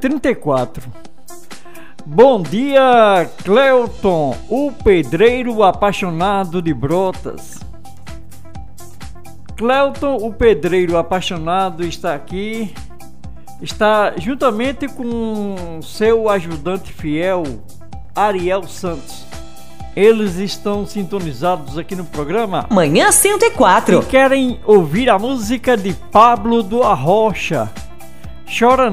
34. Bom dia, Cleuton, o pedreiro apaixonado de Brotas. Cleuton, o pedreiro apaixonado, está aqui. Está juntamente com seu ajudante fiel, Ariel Santos. Eles estão sintonizados aqui no programa Manhã 104 e querem ouvir a música de Pablo do Arrocha, Chora